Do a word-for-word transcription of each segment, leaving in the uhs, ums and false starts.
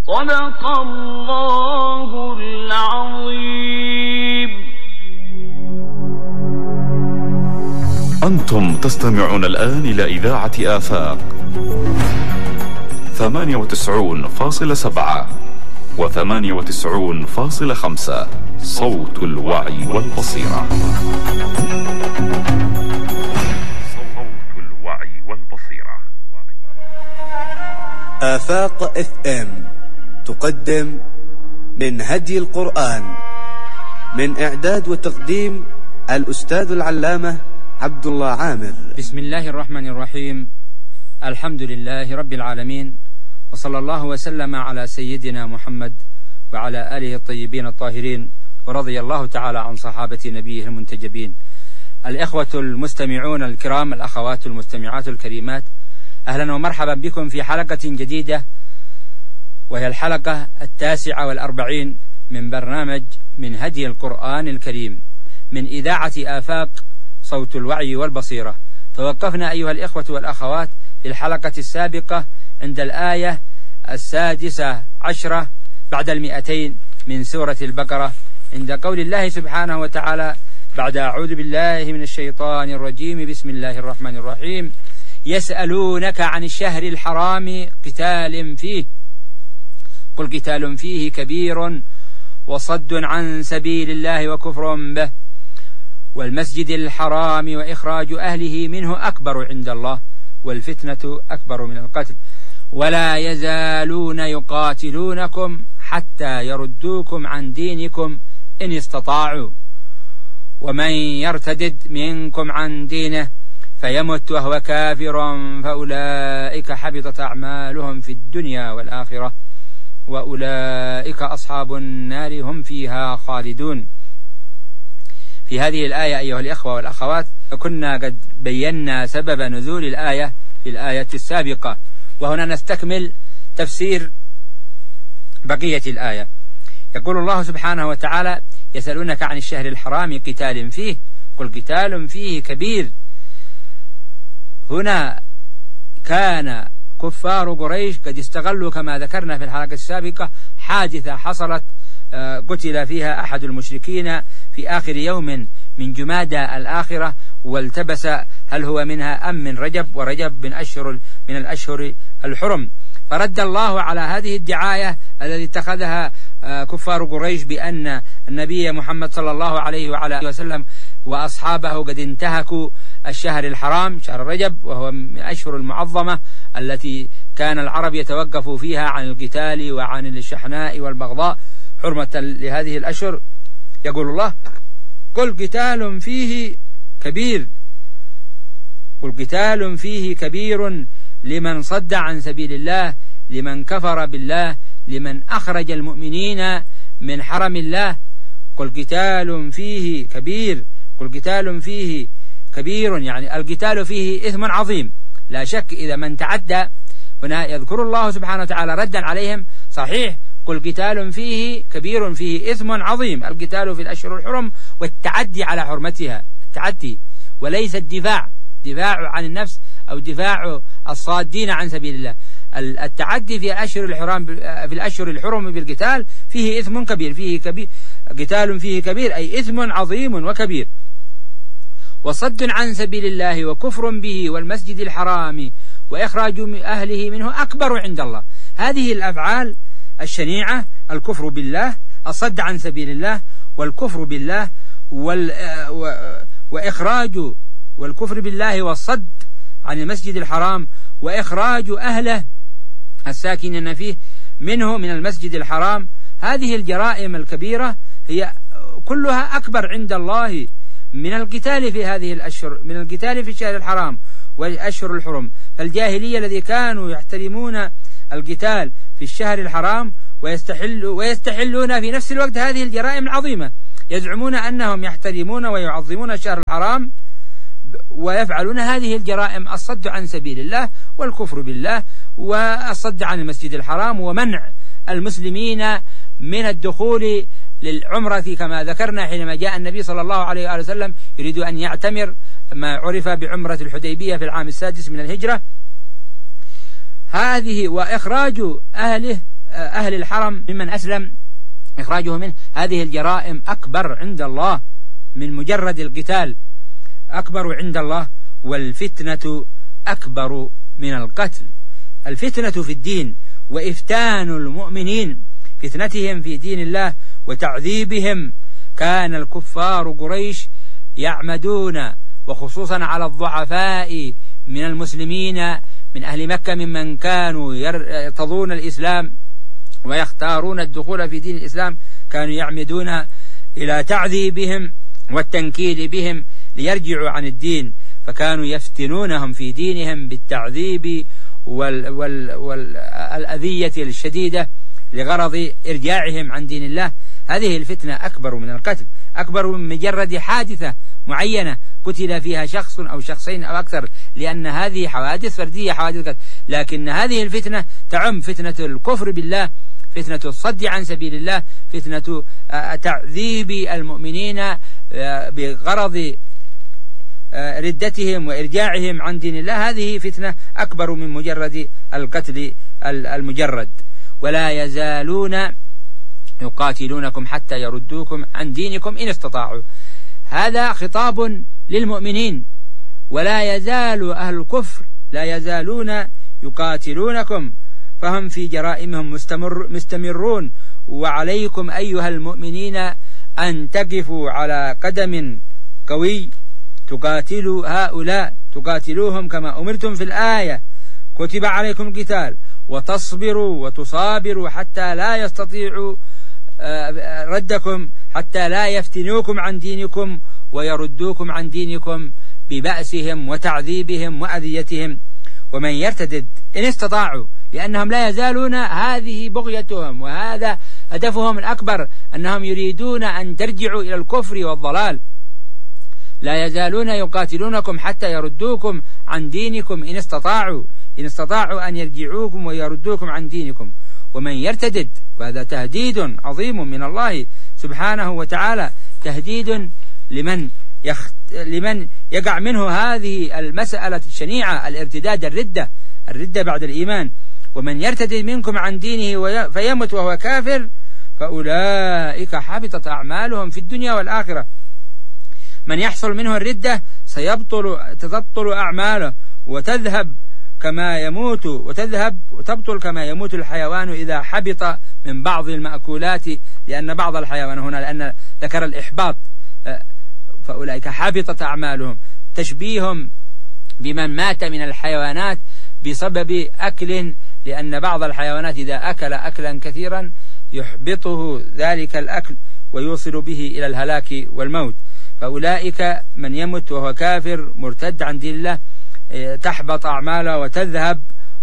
صدق الله العظيم. أنتم تستمعون الآن إلى إذاعة آفاق ثمانية وتسعون فاصلة سبعة وثمانية وتسعون فاصلة خمسة، صوت الوعي والبصيرة. صوت الوعي والبصيرة. آفاق اف ام تقدم من هدي القرآن، من إعداد وتقديم الأستاذ العلامة عبد الله عامر. بسم الله الرحمن الرحيم. الحمد لله رب العالمين، وصلى الله وسلم على سيدنا محمد وعلى آله الطيبين الطاهرين، ورضي الله تعالى عن صحابة نبيه المنتجبين. الإخوة المستمعون الكرام، الأخوات المستمعات الكريمات، أهلا ومرحبا بكم في حلقة جديدة، وهي الحلقة التاسعة والأربعين من برنامج من هدي القرآن الكريم من إذاعة آفاق صوت الوعي والبصيرة. توقفنا أيها الإخوة والأخوات في الحلقة السابقة عند الآية السادسة عشرة بعد المئتين من سورة البقرة، عند قول الله سبحانه وتعالى بعد أعوذ بالله من الشيطان الرجيم بسم الله الرحمن الرحيم: يسألونك عن الشهر الحرام قتال فيه قل قتال فيه كبير وصد عن سبيل الله وكفر به والمسجد الحرام وإخراج أهله منه أكبر عند الله والفتنة أكبر من القتل ولا يزالون يقاتلونكم حتى يردوكم عن دينكم إن استطاعوا ومن يرتدد منكم عن دينه فيمت وهو كافر فأولئك حبطت أعمالهم في الدنيا والآخرة وأولئك أصحاب النار هم فيها خالدون. في هذه الآية أيها الإخوة والأخوات كنا قد بينا سبب نزول الآية في الآية السابقة، وهنا نستكمل تفسير بقية الآية. يقول الله سبحانه وتعالى: يسألونك عن الشهر الحرام قتال فيه قل قتال فيه كبير. هنا كان كفار قريش قد استغلوا كما ذكرنا في الحلقة السابقة حادثة حصلت قتل فيها أحد المشركين في آخر يوم من جمادى الآخرة، والتبس هل هو منها أم من رجب، ورجب من أشهر من الأشهر الحرم. فرد الله على هذه الدعاية التي اتخذها كفار قريش بأن النبي محمد صلى الله عليه وعلى آله وسلم وأصحابه قد انتهكوا الشهر الحرام شهر رجب، وهو من الأشهر المعظمة التي كان العرب يتوقف فيها عن القتال وعن الشحناء والبغضاء حرمة لهذه الأشهر. يقول الله: قل قتال فيه كبير قل قتال فيه كبير لمن صد عن سبيل الله لمن كفر بالله لمن أخرج المؤمنين من حرم الله. قل قتال فيه كبير قل قتال فيه كبير، يعني القتال فيه إثم عظيم لا شك. إذا من تعدى هنا يذكر الله سبحانه وتعالى ردا عليهم، صحيح قل قتال فيه كبير فيه إثم عظيم، القتال في الأشهر الحرم والتعدي على حرمتها، التعدي وليس الدفاع دفاع عن النفس أو دفاع الصادين عن سبيل الله. التعدي في الأشهر الحرم في الأشهر الحرم بالقتال فيه إثم كبير فيه كبير قتال فيه كبير أي إثم عظيم وكبير. وصد عن سبيل الله وكفر به والمسجد الحرام وإخراج أهله منه أكبر عند الله. هذه الأفعال الشنيعة، الكفر بالله، الصد عن سبيل الله، والكفر بالله، وال وإخراج والكفر بالله والصد عن المسجد الحرام وإخراج أهله الساكنين فيه منه من المسجد الحرام، هذه الجرائم الكبيرة هي كلها أكبر عند الله من القتال في هذه الأشهر، من القتال في الشهر الحرام والأشهر الحرم. فالجاهلية الذي كانوا يحترمون القتال في الشهر الحرام ويستحل ويستحلون في نفس الوقت هذه الجرائم العظيمة، يزعمون أنهم يحترمون ويعظمون الشهر الحرام ويفعلون هذه الجرائم: الصد عن سبيل الله والكفر بالله والصد عن المسجد الحرام ومنع المسلمين من الدخول للعمرة كما ذكرنا حينما جاء النبي صلى الله عليه وآله وسلم يريد أن يعتمر ما عرف بعمرة الحديبية في العام السادس من الهجرة. هذه وإخراج أهله أهل الحرم ممن أسلم إخراجه منه. هذه الجرائم أكبر عند الله من مجرد القتال، أكبر عند الله. والفتنة أكبر من القتل. الفتنة في الدين وإفتان المؤمنين، فتنتهم في دين الله وتعذيبهم. كان الكفار قريش يعمدون وخصوصا على الضعفاء من المسلمين من أهل مكة ممن كانوا يرتضون الإسلام ويختارون الدخول في دين الإسلام، كانوا يعمدون إلى تعذيبهم والتنكيل بهم ليرجعوا عن الدين، فكانوا يفتنونهم في دينهم بالتعذيب والأذية الشديدة لغرض إرجاعهم عن دين الله. هذه الفتنة أكبر من القتل، أكبر من مجرد حادثة معينة قتل فيها شخص أو شخصين أو أكثر، لأن هذه حوادث فردية، حوادث قتل. لكن هذه الفتنة تعم فتنة الكفر بالله، فتنة الصد عن سبيل الله، فتنة تعذيب المؤمنين بغرض ردتهم وإرجاعهم عن دين الله. هذه فتنة أكبر من مجرد القتل المجرد. ولا يزالون يقاتلونكم حتى يردوكم عن دينكم إن استطاعوا. هذا خطاب للمؤمنين. ولا يزال أهل الكفر لا يزالون يقاتلونكم، فهم في جرائمهم مستمر مستمرون. وعليكم أيها المؤمنين أن تقفوا على قدم قوي، تقاتلوا هؤلاء، تقاتلوهم كما أمرتم في الآية: كتب عليكم القتال، وتصبروا وتصابروا حتى لا يستطيعوا ردكم، حتى لا يفتنوكم عن دينكم ويردوكم عن دينكم ببأسهم وتعذيبهم وأذيتهم. ومن يرتدد إن استطاعوا، لأنهم لا يزالون، هذه بغيتهم وهذا هدفهم الأكبر، أنهم يريدون أن ترجعوا إلى الكفر والضلال. لا يزالون يقاتلونكم حتى يردوكم عن دينكم إن استطاعوا، إن استطاعوا أن يرجعوكم ويردوكم عن دينكم. ومن يرتدد، وهذا تهديد عظيم من الله سبحانه وتعالى، تهديد لمن يخت... لمن يقع منه هذه المسألة الشنيعة، الارتداد، الردة الردة بعد الإيمان. ومن يرتدد منكم عن دينه وي... فيمت وهو كافر فأولئك حبطت أعمالهم في الدنيا والآخرة. من يحصل منه الردة سيبطل تبطل أعماله وتذهب كما يموت وتذهب وتبطل كما يموت الحيوان إذا حبط من بعض المأكولات، لأن بعض الحيوان هنا لأن ذكر الإحباط، فأولئك حبطت أعمالهم، تشبيهم بمن مات من الحيوانات بسبب أكل، لأن بعض الحيوانات إذا أكل أكلا كثيرا يحبطه ذلك الأكل ويوصل به إلى الهلاك والموت. فأولئك من يمت وهو كافر مرتد عن دين الله تحبط أعماله وتذهب،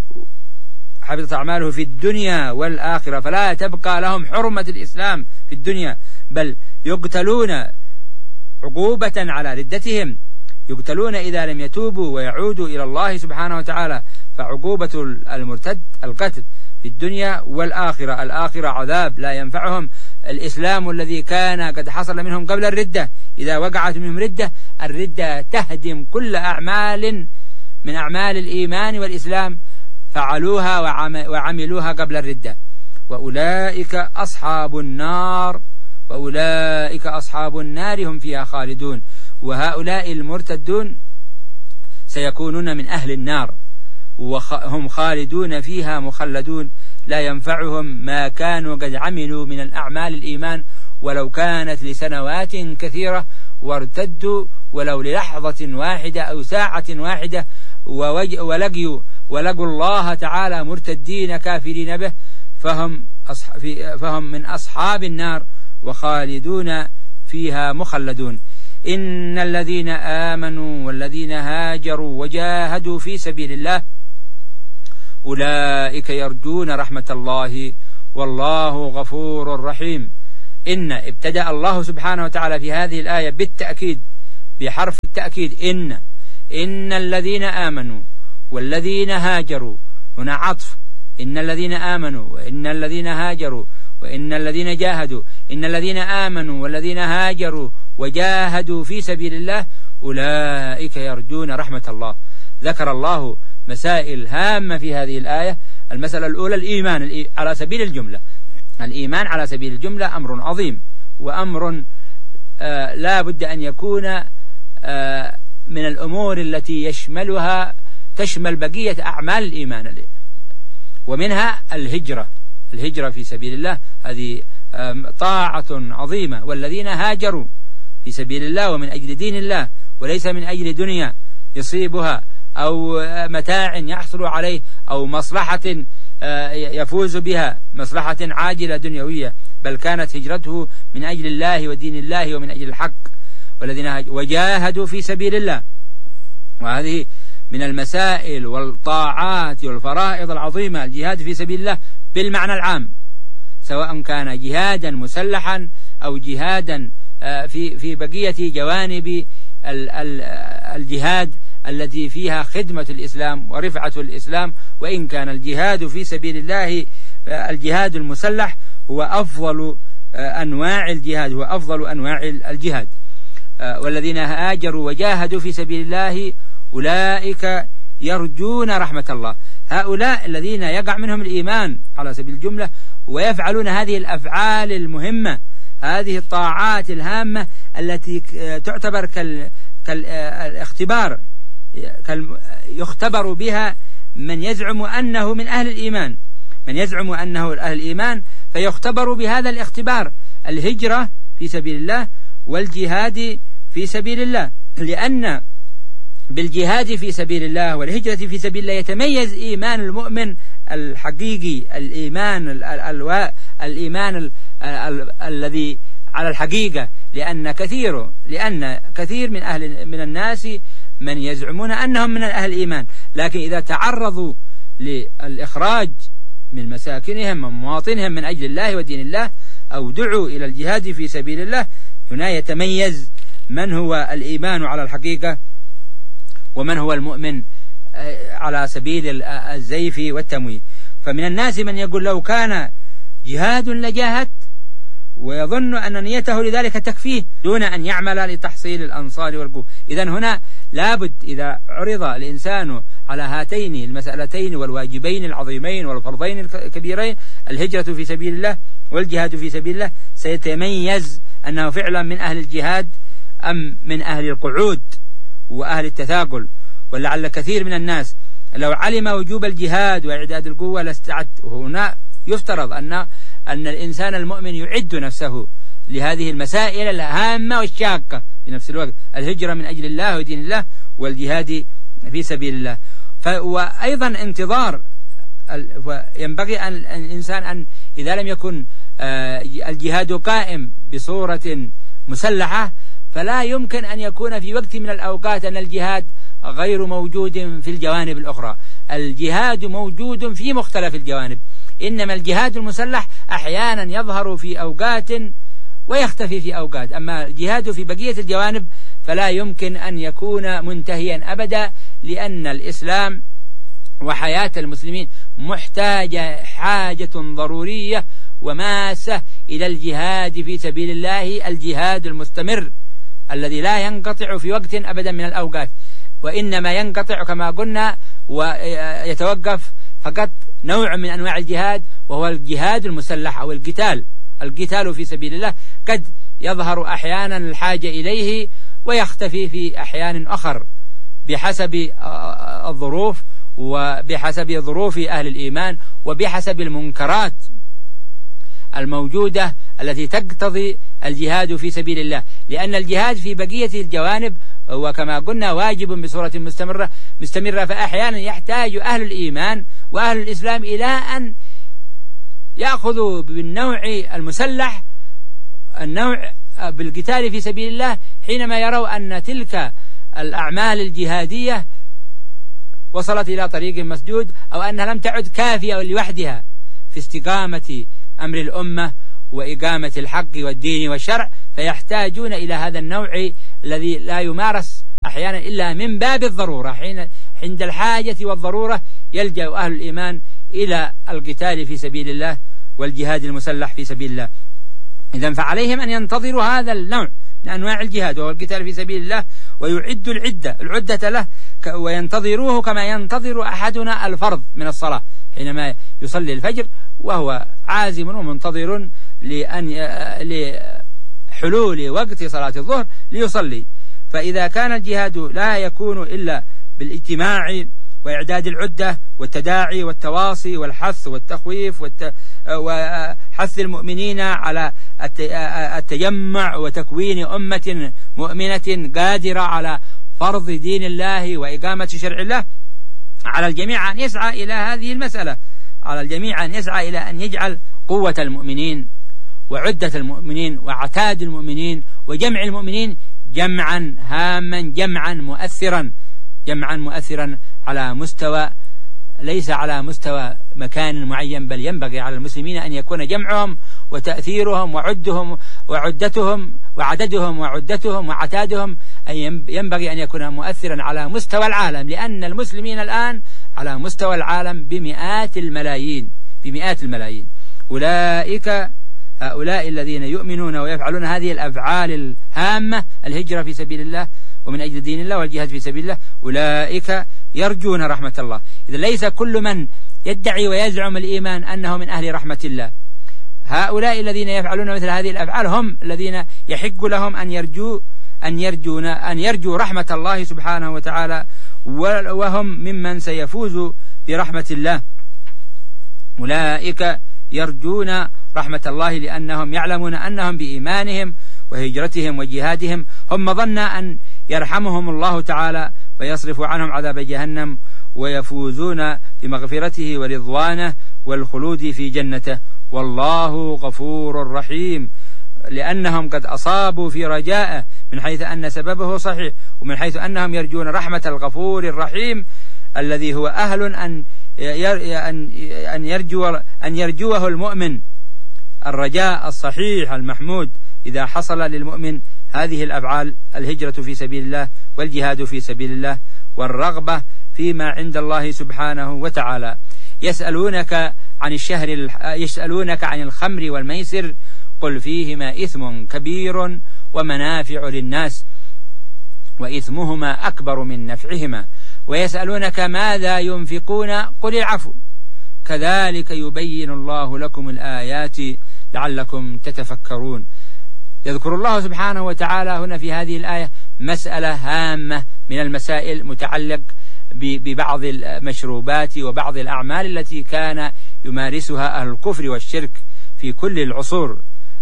حبطت أعماله في الدنيا والآخرة، فلا تبقى لهم حرمة الإسلام في الدنيا، بل يقتلون عقوبة على ردتهم، يقتلون إذا لم يتوبوا ويعودوا إلى الله سبحانه وتعالى. فعقوبة المرتد القتل في الدنيا والآخرة. الآخرة عذاب لا ينفعهم الإسلام الذي كان قد حصل منهم قبل الردة. إذا وقعت منهم ردة، الردة تهدم كل أعمال من أعمال الإيمان والإسلام فعلوها وعملوها قبل الردة. وأولئك أصحاب النار وأولئك أصحاب النار هم فيها خالدون. وهؤلاء المرتدون سيكونون من أهل النار وهم خالدون فيها مخلدون، لا ينفعهم ما كانوا قد عملوا من الأعمال الإيمان ولو كانت لسنوات كثيرة، وارتدوا ولو للحظة واحدة أو ساعة واحدة ولقوا ولقوا الله تعالى مرتدين كافرين به، فهم, فهم من أصحاب النار وخالدون فيها مخلدون. إن الذين آمنوا والذين هاجروا وجاهدوا في سبيل الله أولئك يرجون رحمة الله والله غفور رحيم. إن ابتدأ الله سبحانه وتعالى في هذه الآية بالتأكيد بحرف التأكيد، إن إن الذين آمنوا والذين هاجروا، هنا عطف، إن الذين آمنوا وإن الذين هاجروا وإن الذين جاهدوا، إن الذين آمنوا والذين هاجروا وجاهدوا في سبيل الله أولئك يرجون رحمة الله. ذكر الله مسائل هامة في هذه الآية. المسألة الأولى الإيمان على سبيل الجملة. الإيمان على سبيل الجملة أمر عظيم، وأمر آه لا بد أن يكون آه من الأمور التي يشملها تشمل بقية أعمال الإيمان، ومنها الهجرة. الهجرة في سبيل الله هذه طاعة عظيمة، والذين هاجروا في سبيل الله ومن أجل دين الله وليس من أجل دنيا يصيبها أو متاع يحصل عليه أو مصلحة يفوز بها، مصلحة عاجلة دنيوية، بل كانت هجرته من أجل الله ودين الله ومن أجل الحق. والذين وجاهدوا في سبيل الله، وهذه من المسائل والطاعات والفرائض العظيمة، الجهاد في سبيل الله بالمعنى العام، سواء كان جهادا مسلحا أو جهادا في في بقية جوانب الجهاد التي فيها خدمة الإسلام ورفعة الإسلام. وإن كان الجهاد في سبيل الله الجهاد المسلح هو أفضل أنواع الجهاد، هو أفضل أنواع الجهاد. والذين هاجروا وجاهدوا في سبيل الله أولئك يرجون رحمة الله. هؤلاء الذين يقع منهم الإيمان على سبيل الجملة ويفعلون هذه الأفعال المهمة، هذه الطاعات الهامة التي تعتبر كالاختبار، يختبر بها من يزعم أنه من أهل الإيمان، من يزعم أنه أهل الإيمان فيختبر بهذا الاختبار، الهجرة في سبيل الله والجهاد في سبيل الله. لأن بالجهاد في سبيل الله والهجرة في سبيل الله يتميز إيمان المؤمن الحقيقي، الإيمان الواء الإيمان ال ال الذي على الحقيقة، لأن كثير لأن كثير من أهل من الناس من يزعمون أنهم من أهل الإيمان، لكن إذا تعرضوا للإخراج من مساكنهم من مواطنهم من أجل الله ودين الله أو دعوا إلى الجهاد في سبيل الله، هنا يتميز من هو الإيمان على الحقيقة ومن هو المؤمن على سبيل الزيف والتمويه. فمن الناس من يقول لو كان جهاد لجاهدت، ويظن أن نيته لذلك تكفيه دون أن يعمل لتحصيل الأنصار والقوة. إذن هنا لابد إذا عرض الإنسان على هاتين المسألتين والواجبين العظيمين والفرضين الكبيرين، الهجرة في سبيل الله والجهاد في سبيل الله، سيتميز أنه فعلا من أهل الجهاد أم من أهل القعود وأهل التثاقل. ولعل كثير من الناس لو علم وجوب الجهاد وإعداد القوة لاستعد. وهنا يفترض أن أن الإنسان المؤمن يعد نفسه لهذه المسائل الهامة والشاقة في نفس الوقت، الهجرة من أجل الله ودين الله والجهاد في سبيل الله. وأيضا انتظار، ينبغي أن الإنسان أن إذا لم يكن الجهاد قائم بصورة مسلحة فلا يمكن أن يكون في وقت من الأوقات أن الجهاد غير موجود في الجوانب الأخرى. الجهاد موجود في مختلف الجوانب، إنما الجهاد المسلح أحيانا يظهر في أوقات ويختفي في أوقات، أما الجهاد في بقية الجوانب فلا يمكن أن يكون منتهيا أبدا، لأن الإسلام وحياة المسلمين محتاجة حاجة ضرورية وماسة إلى الجهاد في سبيل الله، الجهاد المستمر الذي لا ينقطع في وقت أبدا من الأوقات، وإنما ينقطع كما قلنا ويتوقف فقط نوع من أنواع الجهاد، وهو الجهاد المسلح أو القتال. القتال في سبيل الله قد يظهر أحيانا الحاجة إليه ويختفي في أحيان أخر بحسب الظروف وبحسب ظروف أهل الإيمان وبحسب المنكرات الموجودة التي تقتضي الجهاد في سبيل الله. لأن الجهاد في بقية الجوانب وكما قلنا واجب بصورة مستمرة مستمرة فأحيانا يحتاج أهل الإيمان وأهل الإسلام إلى أن يأخذوا بالنوع المسلح، النوع بالقتال في سبيل الله، حينما يروا أن تلك الأعمال الجهادية وصلت إلى طريق مسدود، أو أنها لم تعد كافية لوحدها في استقامة أمر الأمة وإقامة الحق والدين والشرع، فيحتاجون إلى هذا النوع الذي لا يمارس أحيانا إلا من باب الضرورة. حين عند الحاجة والضرورة يلجأ أهل الإيمان إلى القتال في سبيل الله والجهاد المسلح في سبيل الله. إذن فعليهم أن ينتظروا هذا النوع من أنواع الجهاد وهو القتال في سبيل الله، ويعدوا العدة العدة له، وينتظروه كما ينتظر أحدنا الفرض من الصلاة. حينما يصلي الفجر وهو عازم ومنتظر لأن لحلول وقت صلاة الظهر ليصلي. فإذا كان الجهاد لا يكون إلا بالاجتماع وإعداد العدة والتداعي والتواصي والحث والتخويف والت... وحث المؤمنين على التجمع وتكوين أمة مؤمنة قادرة على فرض دين الله وإقامة شرع الله، على الجميع أن يسعى إلى هذه المسألة، على الجميع أن يسعى إلى أن يجعل قوة المؤمنين وعدة المؤمنين وعتاد المؤمنين وجمع المؤمنين جمعا هاما جمعا مؤثرا جمعا مؤثرا على مستوى ليس على مستوى مكان معين، بل ينبغي على المسلمين أن يكون جمعهم وتأثيرهم وعدهم وعدتهم وعددهم وعدتهم وعتادهم أن ينبغي أن يكون مؤثرا على مستوى العالم، لأن المسلمين الآن على مستوى العالم بمئات الملايين بمئات الملايين. أولئك هؤلاء الذين يؤمنون ويفعلون هذه الأفعال الهامة، الهجرة في سبيل الله ومن أجل دين الله والجهاد في سبيل الله، أولئك يرجون رحمة الله. إذا ليس كل من يدعي ويزعم الإيمان أنه من أهل رحمة الله. هؤلاء الذين يفعلون مثل هذه الأفعال هم الذين يحق لهم أن يرجوا أن يرجون أن يرجوا رحمة الله سبحانه وتعالى، وهم ممن سيفوز برحمة الله. أولئك يرجون رحمة الله لأنهم يعلمون أنهم بإيمانهم وهجرتهم وجهادهم هم ظن أن يرحمهم الله تعالى فيصرف عنهم عذاب جهنم ويفوزون بمغفرته ورضوانه والخلود في جنته، والله غفور رحيم، لأنهم قد أصابوا في رجائه من حيث أن سببه صحيح، ومن حيث أنهم يرجون رحمة الغفور الرحيم الذي هو أهل أن أن يرجو أن يرجوه المؤمن الرجاء الصحيح المحمود إذا حصل للمؤمن هذه الأفعال: الهجرة في سبيل الله والجهاد في سبيل الله والرغبة فيما عند الله سبحانه وتعالى. يسألونك عن الشهر يسألونك عن الخمر والميسر قل فيهما إثم كبير ومنافع للناس وإثمهما أكبر من نفعهما ويسألونك ماذا ينفقون قل العفو كذلك يبين الله لكم الآيات لعلكم تتفكرون. يذكر الله سبحانه وتعالى هنا في هذه الآية مسألة هامة من المسائل متعلق ببعض المشروبات وبعض الأعمال التي كان يمارسها أهل الكفر والشرك في كل العصور.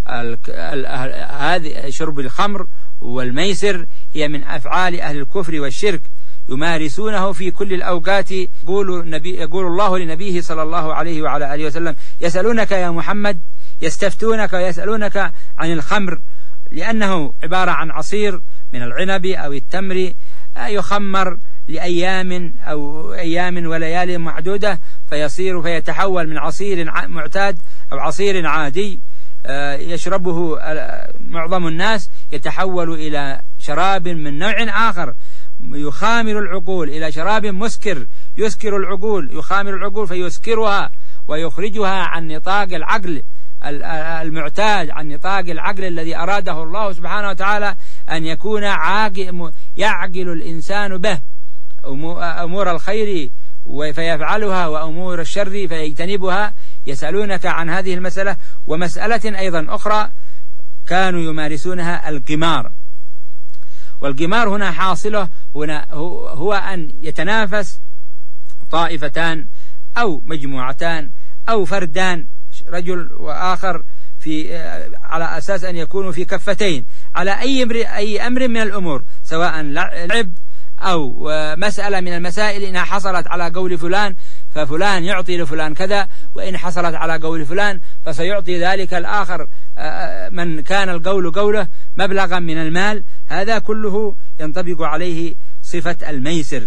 هذه شرب الخمر والميسر هي من أفعال أهل الكفر والشرك يمارسونه في كل الأوقات. يقول, النبي يقول الله لنبيه صلى الله عليه وعلى آله وسلم: يسألونك يا محمد، يستفتونك ويسألونك عن الخمر، لأنه عبارة عن عصير من العنب أو التمر يخمر لأيام أو أيام وليال معدودة فيصير فيتحول من عصير معتاد أو عصير عادي يشربه معظم الناس يتحول إلى شراب من نوع آخر يخامر العقول، إلى شراب مسكر يسكر العقول يخامر العقول فيسكرها ويخرجها عن نطاق العقل المعتاد، عن نطاق العقل الذي أراده الله سبحانه وتعالى أن يكون يعقل الإنسان به أمور الخير فيفعلها وأمور الشر فيجتنبها. يسألونك عن هذه المسألة. ومسألة أيضا أخرى كانوا يمارسونها القمار، والقمار هنا حاصله هنا هو أن يتنافس طائفتان أو مجموعتان أو فردان، رجل وآخر، في على أساس أن يكونوا في كفتين على أي أمر, أي أمر من الأمور، سواء لعب أو مسألة من المسائل. إنها حصلت على قول فلان ففلان يعطي لفلان كذا، وإن حصلت على قول فلان فسيعطي ذلك الآخر من كان القول قوله مبلغا من المال. هذا كله ينطبق عليه صفة الميسر.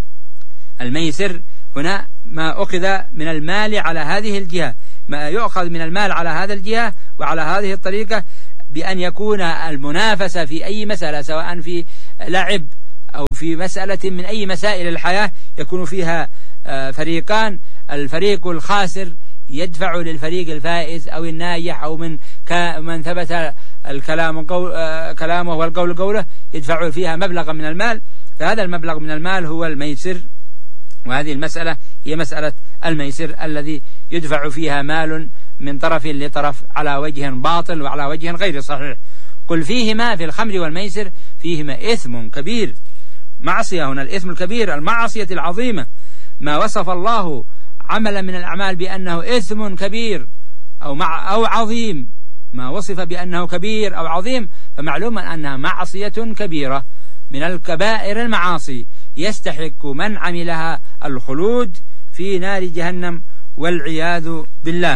الميسر هنا ما أخذ من المال على هذه الجهة، ما يؤخذ من المال على هذا الجهة وعلى هذه الطريقة، بأن يكون المنافسة في أي مسألة سواء في لعب أو في مسألة من أي مسائل الحياة يكون فيها فريقان، الفريق الخاسر يدفع للفريق الفائز أو الناجح أو من من ثبت الكلام كلامه والقول قوله يدفع فيها مبلغا من المال، فهذا المبلغ من المال هو الميسر. وهذه المسألة هي مسألة الميسر الذي يدفع فيها مال من طرف لطرف على وجه باطل وعلى وجه غير صحيح. قل فيهما، في الخمر والميسر، فيهما إثم كبير، معصية. هنا الإثم الكبير، المعصية العظيمة. ما وصف الله عملا من الأعمال بأنه إثم كبير أو مع أو عظيم، ما وصف بأنه كبير أو عظيم فمعلوم أنها معصية كبيرة من الكبائر المعاصي، يستحق من عملها الخلود في نار جهنم والعياذ بالله.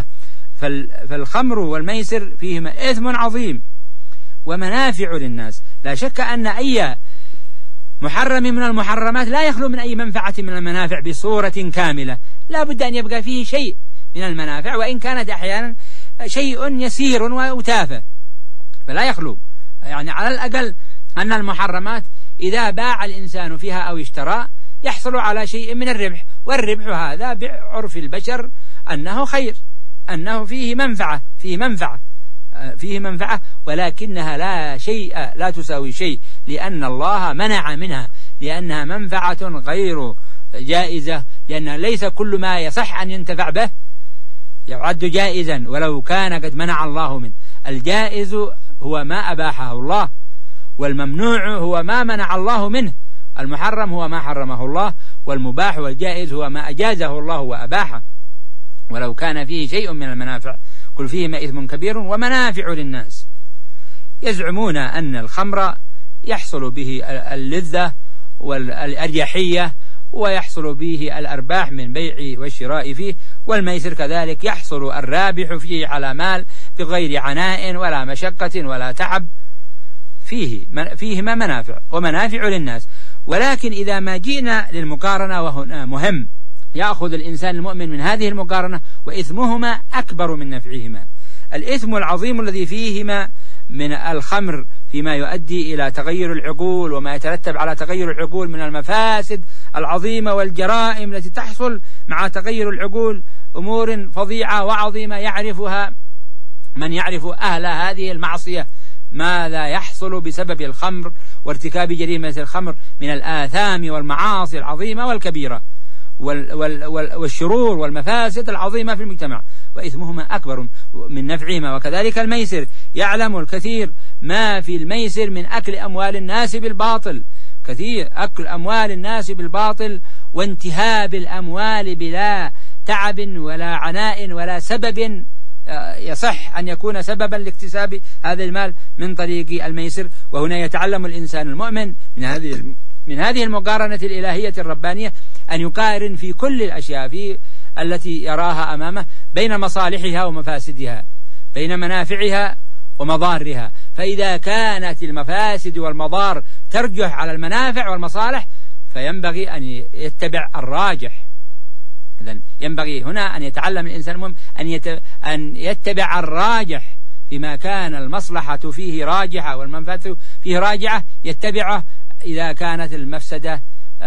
فالخمر والميسر فيهما إثم عظيم ومنافع للناس. لا شك أن أي محرم من المحرمات لا يخلو من أي منفعة من المنافع بصورة كاملة، لا بد أن يبقى فيه شيء من المنافع، وإن كانت أحيانا شيء يسير وتافه فلا يخلو. يعني على الأقل أن المحرمات إذا باع الإنسان فيها أو اشترى يحصل على شيء من الربح، والربح هذا بعرف البشر أنه خير، أنه فيه منفعة فيه منفعة فيه منفعة ولكنها لا شيء لا تساوي شيء، لأن الله منع منها، لأنها منفعة غير جائزة، لأن ليس كل ما يصح أن ينتفع به يعد جائزا ولو كان قد منع الله منه. الجائز هو ما أباحه الله، والممنوع هو ما منع الله منه، المحرم هو ما حرمه الله، والمباح والجائز هو ما أجازه الله وأباحه ولو كان فيه شيء من المنافع. قل فيهما إثم كبير ومنافع للناس. يزعمون أن الخمر يحصل به اللذة والأريحية ويحصل به الأرباح من بيع والشراء فيه، والميسر كذلك يحصل الرابح فيه على مال بغير عناء ولا مشقة ولا تعب، فيه فيهما منافع ومنافع للناس. ولكن إذا ما جئنا للمقارنة، وهنا مهم يأخذ الإنسان المؤمن من هذه المقارنة، وإثمهما أكبر من نفعهما. الإثم العظيم الذي فيهما من الخمر فيما يؤدي إلى تغير العقول وما يترتب على تغير العقول من المفاسد العظيمة والجرائم التي تحصل مع تغير العقول، أمور فظيعة وعظيمة يعرفها من يعرف أهل هذه المعصية، ماذا يحصل بسبب الخمر وارتكاب جريمة الخمر من الآثام والمعاصي العظيمة والكبيرة والشرور والمفاسد العظيمة في المجتمع، وإثمهما أكبر من نفعهما. وكذلك الميسر، يعلم الكثير ما في الميسر من أكل أموال الناس بالباطل، كثير أكل أموال الناس بالباطل وانتهاب الأموال بلا تعب ولا عناء ولا سبب يصح أن يكون سببا لاكتساب هذا المال من طريق الميسر. وهنا يتعلم الإنسان المؤمن من هذه من هذه المقارنة الإلهية الربانية أن يقارن في كل الأشياء في التي يراها أمامه بين مصالحها ومفاسدها، بين منافعها ومضارها. فإذا كانت المفاسد والمضار ترجح على المنافع والمصالح فينبغي أن يتبع الراجح. إذن ينبغي هنا أن يتعلم الإنسان المؤمن أن أن يتبع الراجح فيما كان المصلحة فيه راجحة والمنفعة فيه راجعة، يتبعه إذا كانت المفسدة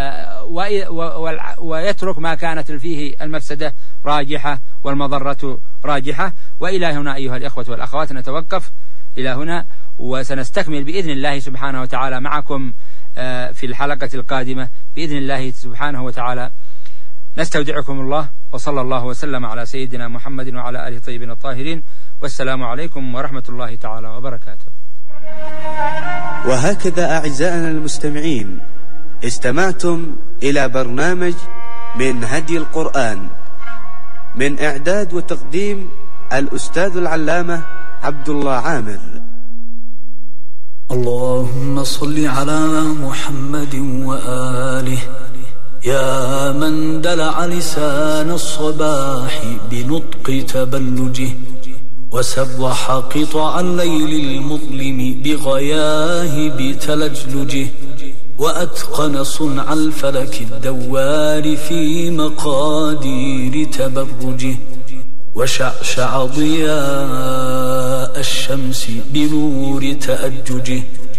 ويترك ما كانت فيه المفسدة راجحة والمضرة راجحة. وإلى هنا أيها الإخوة والأخوات نتوقف إلى هنا، وسنستكمل بإذن الله سبحانه وتعالى معكم في الحلقة القادمة بإذن الله سبحانه وتعالى. نستودعكم الله، وصلى الله وسلم على سيدنا محمد وعلى آله الطيبين الطاهرين، والسلام عليكم ورحمة الله تعالى وبركاته. وهكذا أعزائنا المستمعين استمعتم إلى برنامج من هدي القرآن من إعداد وتقديم الأستاذ العلامة عبد الله عامر. اللهم صل على محمد وآله، يا من دلع لسان الصباح بنطق تبلجه، وسبح قطع الليل المظلم بغياهب تلجلجه، وأتقن صنع الفلك الدوار في مقادير تبرجه، وشعشع ضياء الشمس بنور تأججه.